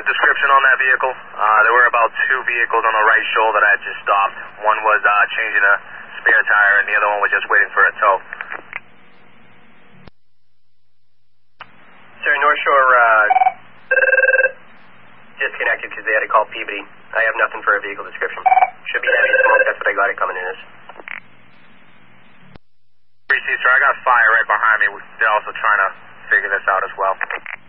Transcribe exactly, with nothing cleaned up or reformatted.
description on that vehicle. Uh, there were about two vehicles on the right shoulder that I had just stopped. One was uh, changing a spare tire, and the other one was just waiting for a tow. Sir, North Shore uh, disconnected because they had to call Peabody. I have nothing for a vehicle description. Should be heavy smoke, that's what I got it coming in as. three C, sir, I got fire right behind me. They're also trying to figure this out as well.